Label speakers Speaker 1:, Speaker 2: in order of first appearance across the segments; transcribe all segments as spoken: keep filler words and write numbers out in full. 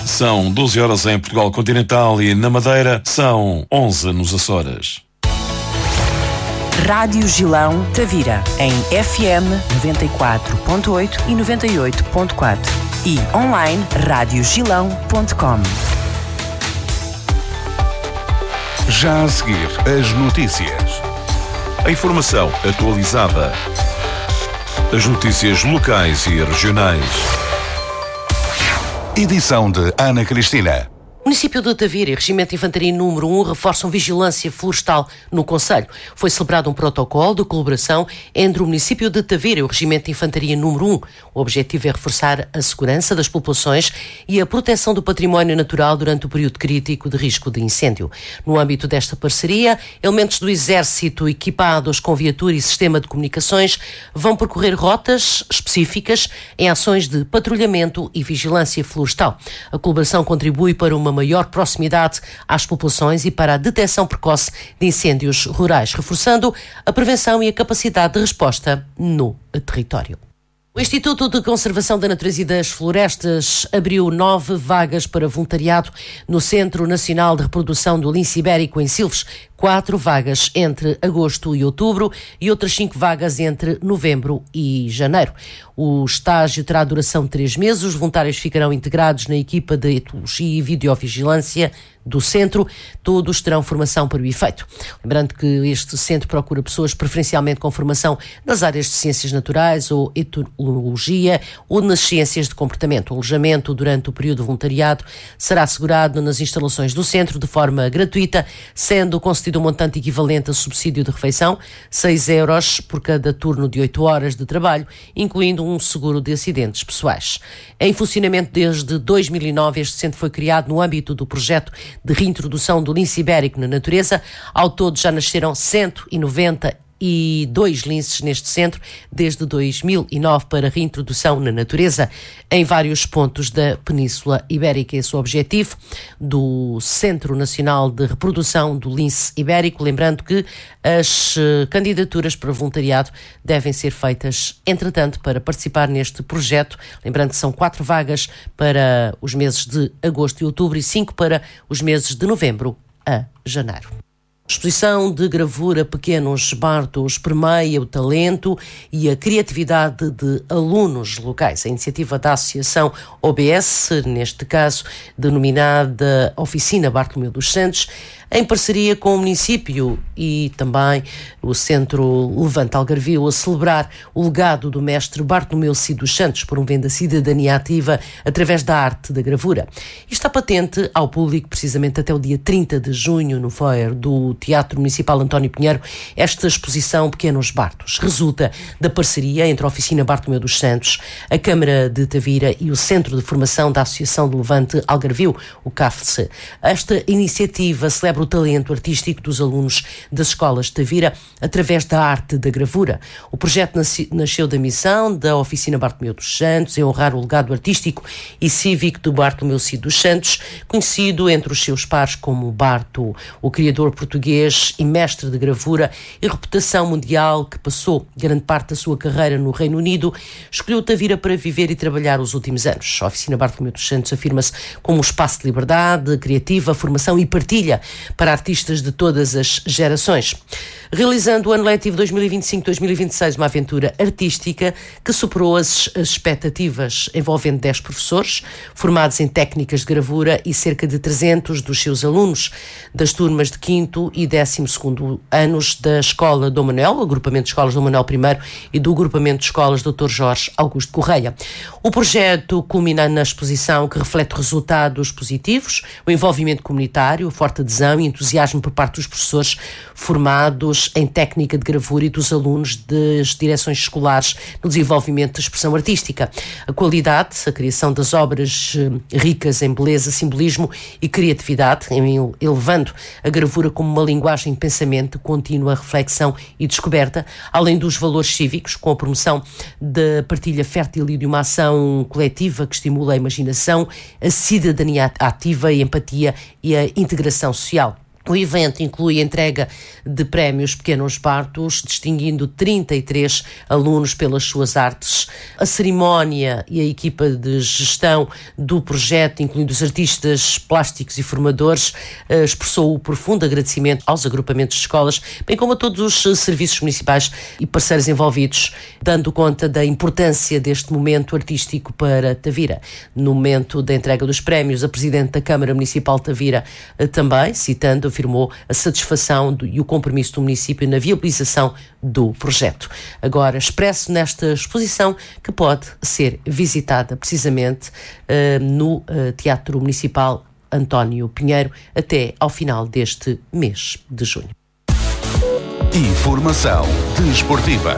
Speaker 1: São doze horas em Portugal Continental e na Madeira são onze nos Açores.
Speaker 2: Rádio Gilão Tavira, em F M noventa e quatro ponto oito e noventa e oito ponto quatro e online rádio gilão ponto com.
Speaker 3: Já a seguir, as notícias.
Speaker 1: A informação atualizada. As notícias locais e regionais.
Speaker 3: Edição de Ana Cristina.
Speaker 4: O município de Tavira e Regimento de Infantaria número um reforçam vigilância florestal no concelho. Foi celebrado um protocolo de colaboração entre o município de Tavira e o Regimento de Infantaria número um. O objetivo é reforçar a segurança das populações e a proteção do património natural durante o período crítico de risco de incêndio. No âmbito desta parceria, elementos do Exército equipados com viatura e sistema de comunicações vão percorrer rotas específicas em ações de patrulhamento e vigilância florestal. A colaboração contribui para uma maior proximidade às populações e para a detecção precoce de incêndios rurais, reforçando a prevenção e a capacidade de resposta no território. O Instituto de Conservação da Natureza e das Florestas abriu nove vagas para voluntariado no Centro Nacional de Reprodução do Lince Ibérico em Silves. Quatro vagas entre agosto e outubro e outras cinco vagas entre novembro e janeiro. O estágio terá duração de três meses. Os voluntários ficarão integrados na equipa de etologia e videovigilância do centro. Todos terão formação para o efeito. Lembrando que este centro procura pessoas preferencialmente com formação nas áreas de ciências naturais ou etologia ou nas ciências de comportamento. O alojamento durante o período de voluntariado será assegurado nas instalações do centro de forma gratuita, sendo concedido um montante equivalente a subsídio de refeição, seis euros por cada turno de oito horas de trabalho, incluindo um seguro de acidentes pessoais. Em funcionamento desde dois mil e nove, este centro foi criado no âmbito do projeto de reintrodução do lince ibérico na natureza. Ao todo já nasceram cento e noventa e dois linces neste centro desde dois mil e nove para reintrodução na natureza em vários pontos da Península Ibérica. Esse é o objetivo do Centro Nacional de Reprodução do Lince Ibérico. Lembrando que as candidaturas para voluntariado devem ser feitas, entretanto, para participar neste projeto. Lembrando que são quatro vagas para os meses de agosto e outubro e cinco para os meses de novembro a janeiro. Exposição de gravura Pequenos Bardos permeia o talento e a criatividade de alunos locais. A iniciativa da Associação O B S, neste caso denominada Oficina Bartolomeu dos Santos, em parceria com o município e também o Centro Levante Algarvio, a celebrar o legado do mestre Bartolomeu Cid dos Santos, promovendo a cidadania ativa através da arte da gravura. E está patente ao público, precisamente até o dia trinta de junho, no foyer do Teatro Municipal António Pinheiro, esta exposição Pequenos Bardos. Resulta da parceria entre a Oficina Bartolomeu dos Santos, a Câmara de Tavira e o Centro de Formação da Associação do Levante Algarvio, o C A F C. Esta iniciativa celebra o talento artístico dos alunos das escolas de Tavira através da arte da gravura. O projeto nasceu da missão da Oficina Bartolomeu dos Santos em honrar o legado artístico e cívico do Bartolomeu Cid dos Santos, conhecido entre os seus pares como Barto, o criador português e mestre de gravura e reputação mundial que passou grande parte da sua carreira no Reino Unido. Escolheu Tavira para viver e trabalhar os últimos anos. A Oficina Bartolomeu dos Santos afirma-se como um espaço de liberdade criativa, formação e partilha para artistas de todas as gerações, realizando o ano letivo dois mil e vinte e cinco dois mil e vinte e seis uma aventura artística que superou as, as expectativas, envolvendo dez professores formados em técnicas de gravura e cerca de trezentos dos seus alunos das turmas de quinto e décimo segundo anos da Escola Dom Manuel, o agrupamento de escolas Dom Manuel I e do agrupamento de escolas doutor Jorge Augusto Correia. O projeto culmina na exposição que reflete resultados positivos, o envolvimento comunitário, a forte adesão e entusiasmo por parte dos professores formados em técnica de gravura e dos alunos das direções escolares no desenvolvimento da expressão artística. A qualidade, a criação das obras ricas em beleza, simbolismo e criatividade, elevando a gravura como uma linguagem de pensamento, contínua reflexão e descoberta, além dos valores cívicos, com a promoção da partilha fértil e de uma ação coletiva que estimula a imaginação, a cidadania ativa, a empatia e a integração social. O evento inclui a entrega de prémios Pequenos Bardos, distinguindo trinta e três alunos pelas suas artes. A cerimónia e a equipa de gestão do projeto, incluindo os artistas plásticos e formadores, expressou o profundo agradecimento aos agrupamentos de escolas, bem como a todos os serviços municipais e parceiros envolvidos, dando conta da importância deste momento artístico para Tavira. No momento da entrega dos prémios, a Presidente da Câmara Municipal de Tavira também, citando, afirmou a satisfação do, e o compromisso do município na viabilização do projeto. Agora, expresso nesta exposição que pode ser visitada precisamente uh, no uh, Teatro Municipal António Pinheiro até ao final deste mês de junho.
Speaker 3: Informação desportiva.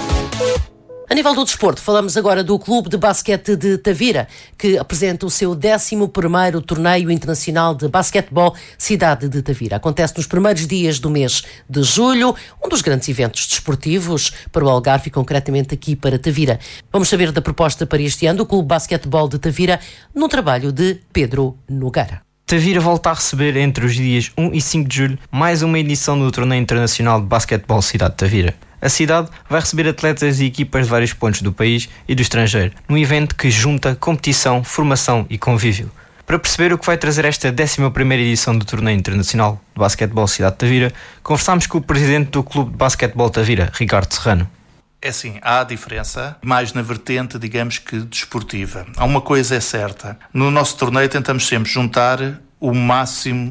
Speaker 4: A nível do desporto, falamos agora do Clube de Basquete de Tavira, que apresenta o seu décimo primeiro Torneio Internacional de Basquetebol Cidade de Tavira. Acontece nos primeiros dias do mês de julho, um dos grandes eventos desportivos para o Algarve e concretamente aqui para Tavira. Vamos saber da proposta para este ano do Clube de Basquetebol de Tavira, no trabalho de Pedro Nogueira.
Speaker 5: Tavira volta a receber entre os dias um e cinco de julho mais uma edição do Torneio Internacional de Basquetebol Cidade de Tavira. A cidade vai receber atletas e equipas de vários pontos do país e do estrangeiro, num evento que junta competição, formação e convívio. Para perceber o que vai trazer esta décima primeira edição do Torneio Internacional de Basquetebol Cidade de Tavira, conversámos com o presidente do Clube de Basquetebol Tavira, Ricardo Serrano.
Speaker 6: É assim, há a diferença, mais na vertente, digamos que desportiva. Há uma coisa é certa, no nosso torneio tentamos sempre juntar o máximo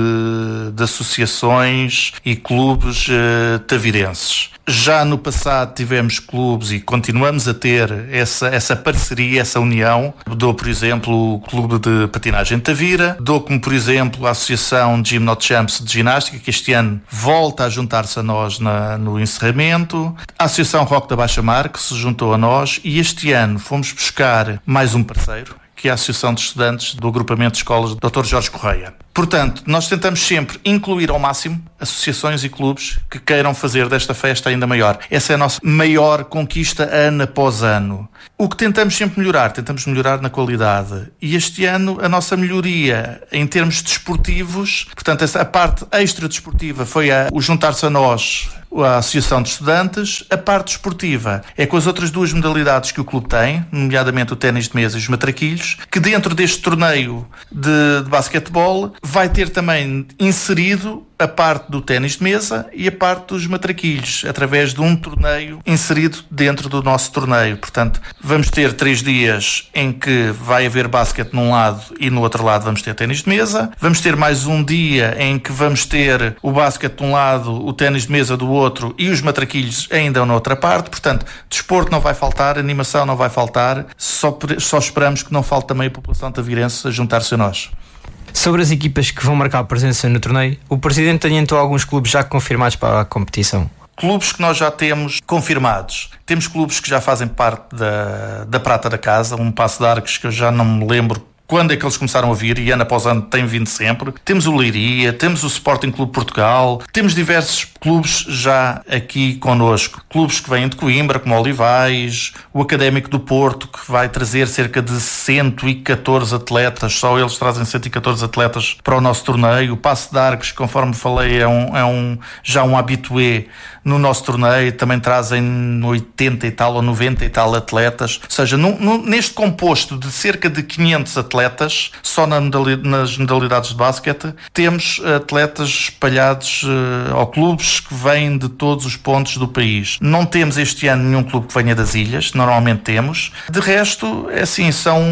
Speaker 6: de, de associações e clubes uh, tavirenses. Já no passado tivemos clubes e continuamos a ter essa, essa parceria, essa união. Dou, por exemplo, o Clube de Patinagem de Tavira, dou como, por exemplo, a Associação de Gymnochamps de Ginástica, que este ano volta a juntar-se a nós na, no encerramento, a Associação Roque da Baixa Mar, que se juntou a nós, e este ano fomos buscar mais um parceiro, que é a Associação de Estudantes do Agrupamento de Escolas doutor Jorge Correia. Portanto, nós tentamos sempre incluir ao máximo associações e clubes que queiram fazer desta festa ainda maior. Essa é a nossa maior conquista ano após ano. O que tentamos sempre melhorar, tentamos melhorar na qualidade. E este ano a nossa melhoria em termos desportivos, portanto essa, a parte extra-desportiva foi a, o juntar-se a nós, a Associação de Estudantes. A parte desportiva é com as outras duas modalidades que o clube tem, nomeadamente o ténis de mesa e os matraquilhos, que dentro deste torneio de, de basquetebol vai ter também inserido a parte do ténis de mesa e a parte dos matraquilhos, através de um torneio inserido dentro do nosso torneio. Portanto, vamos ter três dias em que vai haver basquete num lado e no outro lado vamos ter ténis de mesa. Vamos ter mais um dia em que vamos ter o basquete de um lado, o ténis de mesa do outro e os matraquilhos ainda na outra parte. Portanto, desporto não vai faltar, animação não vai faltar, só, só esperamos que não falte também a população tavirense a juntar-se a nós.
Speaker 5: Sobre as equipas que vão marcar presença no torneio, o Presidente adiantou alguns clubes já confirmados para a competição.
Speaker 6: Clubes que nós já temos confirmados. Temos clubes que já fazem parte da, da prata da casa, um Passo de Arcos que eu já não me lembro quando é que eles começaram a vir, e ano após ano tem vindo sempre. Temos o Leiria, temos o Sporting Clube Portugal, temos diversos clubes já aqui connosco. Clubes que vêm de Coimbra, como o Olivais, o Académico do Porto, que vai trazer cerca de cento e catorze atletas, só eles trazem cento e catorze atletas para o nosso torneio. O Passo de Arcos, conforme falei, é, um, é um, já um habitué no nosso torneio, também trazem oitenta e tal ou noventa e tal atletas. Ou seja, no, no, neste composto de cerca de quinhentos atletas, só na modalidade, nas modalidades de basquete, temos atletas espalhados uh, ou clubes que vêm de todos os pontos do país. Não temos este ano nenhum clube que venha das ilhas, normalmente temos. De resto, é assim,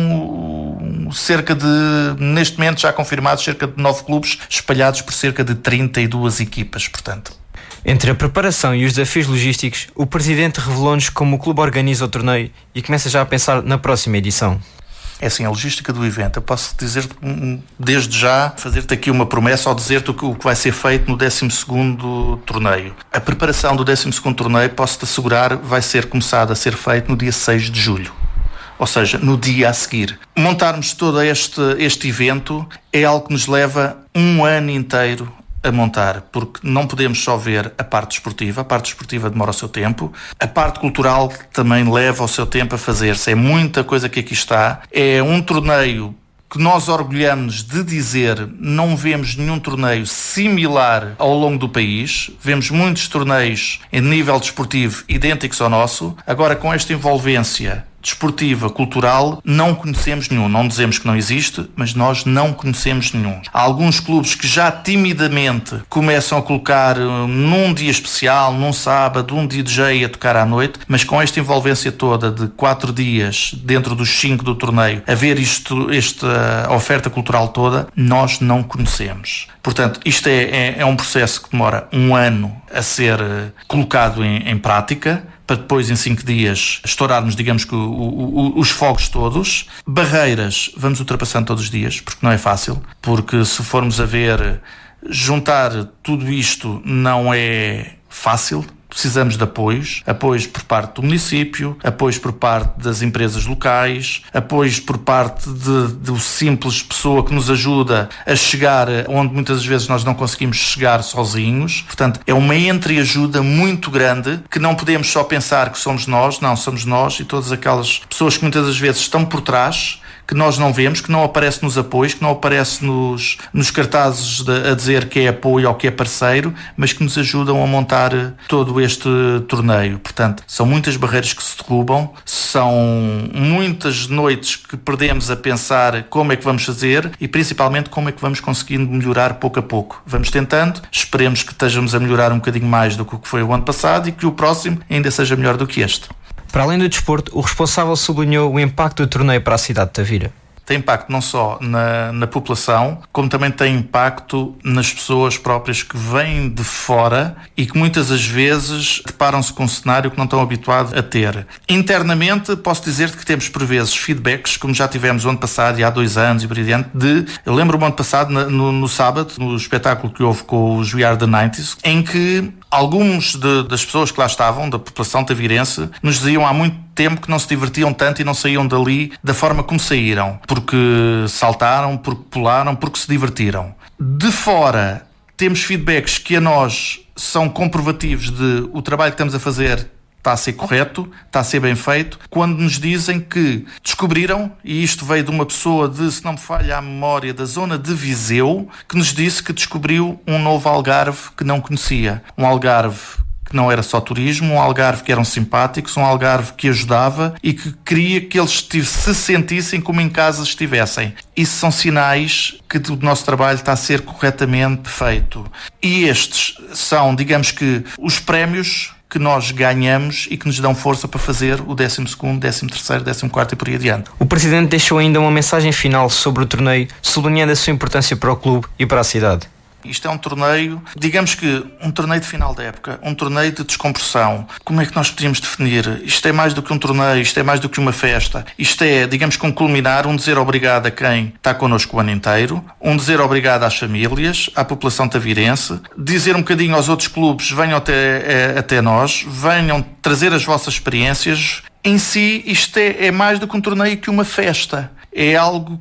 Speaker 6: são cerca de, neste momento já confirmados, cerca de nove clubes espalhados por cerca de trinta e duas equipas, portanto.
Speaker 5: Entre a preparação e os desafios logísticos, o Presidente revelou-nos como o clube organiza o torneio e começa já a pensar na próxima edição.
Speaker 6: É assim, a logística do evento, eu posso dizer desde já, fazer-te aqui uma promessa ao dizer-te o que vai ser feito no décimo segundo torneio. A preparação do décimo segundo torneio, posso-te assegurar, vai ser começada a ser feito no dia seis de julho. Ou seja, no dia a seguir. Montarmos todo este, este evento é algo que nos leva um ano inteiro a montar, porque não podemos só ver a parte desportiva, a parte desportiva demora o seu tempo, a parte cultural também leva o seu tempo a fazer-se, é muita coisa que aqui está, é um torneio que nós orgulhamos de dizer, não vemos nenhum torneio similar ao longo do país. Vemos muitos torneios em nível desportivo idênticos ao nosso. Agora, com esta envolvência desportiva, cultural, não conhecemos nenhum. Não dizemos que não existe, mas nós não conhecemos nenhum. Há alguns clubes que já timidamente começam a colocar num dia especial, num sábado, um D J a tocar à noite, mas com esta envolvência toda de quatro dias dentro dos cinco do torneio, a ver isto, esta oferta cultural toda, nós não conhecemos. Portanto, isto é, é, é um processo que demora um ano a ser colocado em, em prática, para depois em cinco dias estourarmos, digamos que o, o, os fogos todos. Barreiras vamos ultrapassando todos os dias, porque não é fácil, porque se formos a ver, juntar tudo isto não é fácil. Precisamos de apoios, apoios por parte do município, apoios por parte das empresas locais, apoios por parte de, de simples pessoa que nos ajuda a chegar onde muitas vezes nós não conseguimos chegar sozinhos. Portanto, é uma entreajuda muito grande, que não podemos só pensar que somos nós, não, somos nós e todas aquelas pessoas que muitas das vezes estão por trás, que nós não vemos, que não aparece nos apoios, que não aparece nos, nos cartazes de, a dizer que é apoio ou que é parceiro, mas que nos ajudam a montar todo este torneio. Portanto, são muitas barreiras que se derrubam, são muitas noites que perdemos a pensar como é que vamos fazer e principalmente como é que vamos conseguindo melhorar pouco a pouco. Vamos tentando, esperemos que estejamos a melhorar um bocadinho mais do que o que foi o ano passado e que o próximo ainda seja melhor do que este.
Speaker 5: Para além do desporto, o responsável sublinhou o impacto do torneio para a cidade de Tavira.
Speaker 6: Tem impacto não só na, na população, como também tem impacto nas pessoas próprias que vêm de fora e que muitas das vezes deparam-se com um cenário que não estão habituados a ter. Internamente, posso dizer-te que temos por vezes feedbacks, como já tivemos o ano passado e há dois anos e por aí diante, de... Eu lembro-me o ano passado, no, no sábado, no espetáculo que houve com os We Are The nineties, em que alguns de, das pessoas que lá estavam, da população tavirense, nos diziam há muito tempo que não se divertiam tanto e não saíam dali da forma como saíram, porque saltaram, porque pularam, porque se divertiram. De fora, temos feedbacks que a nós são comprovativos de o trabalho que estamos a fazer está a ser correto, está a ser bem feito, quando nos dizem que descobriram, e isto veio de uma pessoa de, se não me falha a memória, da zona de Viseu, que nos disse que descobriu um novo Algarve que não conhecia. Um Algarve que não era só turismo, um Algarve que eram simpáticos, um Algarve que ajudava e que queria que eles se sentissem como em casa estivessem. Isso são sinais que o nosso trabalho está a ser corretamente feito. E estes são, digamos que, os prémios que nós ganhamos e que nos dão força para fazer o décimo segundo, décimo terceiro, décimo quarto e por aí adiante.
Speaker 5: O Presidente deixou ainda uma mensagem final sobre o torneio, sublinhando a sua importância para o clube e para a cidade.
Speaker 6: Isto é um torneio, digamos que um torneio de final da época, um torneio de descompressão. Como é que nós podíamos definir? Isto é mais do que um torneio, isto é mais do que uma festa. Isto é, digamos que um culminar, um dizer obrigado a quem está connosco o ano inteiro, um dizer obrigado às famílias, à população tavirense, dizer um bocadinho aos outros clubes, venham até, é, até nós, venham trazer as vossas experiências. Em si, isto é, é mais do que um torneio, que uma festa. É algo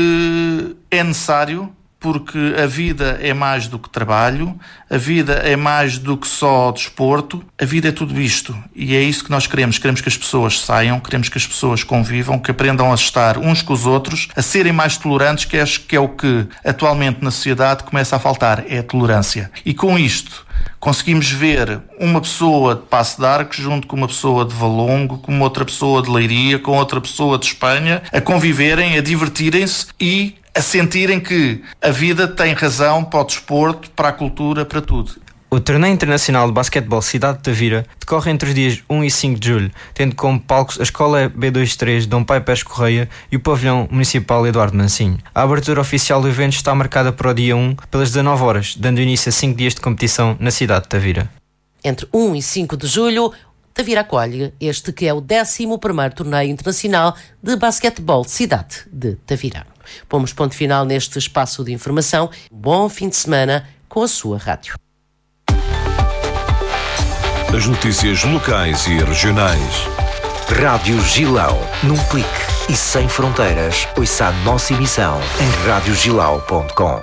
Speaker 6: que é necessário, porque a vida é mais do que trabalho, a vida é mais do que só desporto, a vida é tudo isto. E é isso que nós queremos. Queremos que as pessoas saiam, queremos que as pessoas convivam, que aprendam a estar uns com os outros, a serem mais tolerantes, que acho que é o que atualmente na sociedade começa a faltar, é a tolerância. E com isto conseguimos ver uma pessoa de Passo de Arcos junto com uma pessoa de Valongo, com outra pessoa de Leiria, com outra pessoa de Espanha, a conviverem, a divertirem-se e a sentirem que a vida tem razão para o desporto, para a cultura, para tudo.
Speaker 5: O Torneio Internacional de Basquetebol Cidade de Tavira decorre entre os dias um e cinco de julho, tendo como palcos a Escola B vinte e três Dom Pai Pés Correia e o Pavilhão Municipal Eduardo Mansinho. A abertura oficial do evento está marcada para o dia um, pelas dezanove horas, dando início a cinco dias de competição na cidade de Tavira.
Speaker 4: Entre um e cinco de julho, Tavira acolhe este que é o décimo primeiro Torneio Internacional de Basquetebol Cidade de Tavira. Pomos ponto final neste espaço de informação. Bom fim de semana com a sua rádio.
Speaker 1: As notícias locais e regionais.
Speaker 3: Rádio Gilão. Num clique e sem fronteiras, ouça a nossa emissão em rádio gilau ponto com.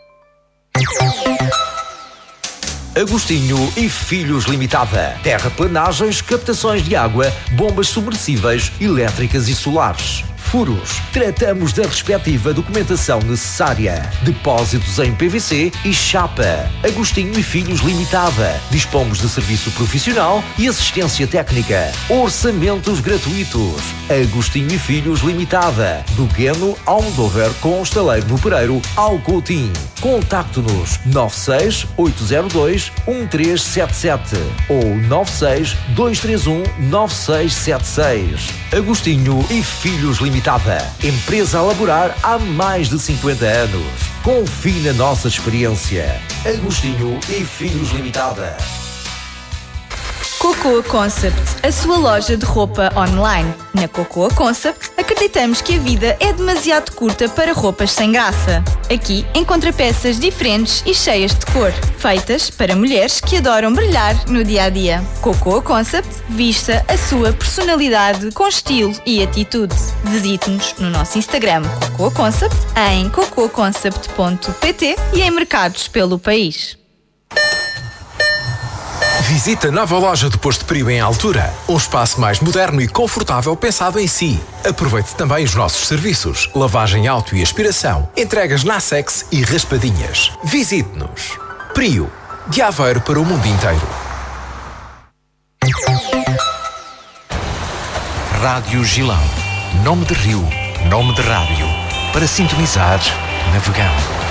Speaker 3: Agostinho e Filhos Limitada. Terraplanagens, captações de água, bombas submersíveis, elétricas e solares. furos. Tratamos da respectiva documentação necessária. Depósitos em P V C e chapa. Agostinho e Filhos Limitada. Dispomos de serviço profissional e assistência técnica. Orçamentos gratuitos. Agostinho e Filhos Limitada. Do Gueno ao Almodóvar com Estaleiro no Pereiro ao Coutinho. Contacte-nos nove seis oito zero dois um três sete sete ou nove seis dois três um nove seis sete seis. Agostinho e Filhos Limitada. Empresa a laborar há mais de cinquenta anos. Confie na nossa experiência. Agostinho e Filhos Limitada.
Speaker 7: Cocoa Concept, a sua loja de roupa online. Na Cocoa Concept, acreditamos que a vida é demasiado curta para roupas sem graça. Aqui encontra peças diferentes e cheias de cor, feitas para mulheres que adoram brilhar no dia-a-dia. Cocoa Concept, vista a sua personalidade com estilo e atitude. Visite-nos no nosso Instagram Cocoa Concept, em cocoa concept ponto pt e em mercados pelo país.
Speaker 8: Visita a nova loja do Posto Prio em Altura. Um espaço mais moderno e confortável pensado em si. Aproveite também os nossos serviços. Lavagem auto e aspiração. Entregas na Sex e raspadinhas. Visite-nos. Prio. De Aveiro para o mundo inteiro.
Speaker 3: Rádio Gilão. Nome de rio, nome de rádio. Para sintonizar, navegão.